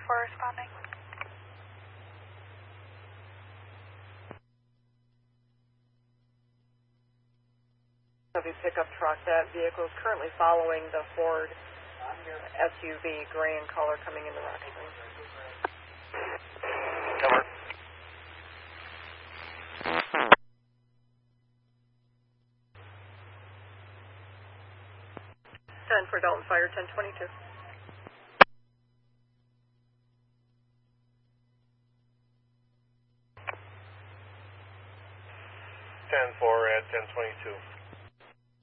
responding. Heavy pickup truck. That vehicle is currently following the Ford SUV, gray in color, coming into Rock Springs. Cover. 10 for Dalton Fire, 1022. 10-4 at 1022.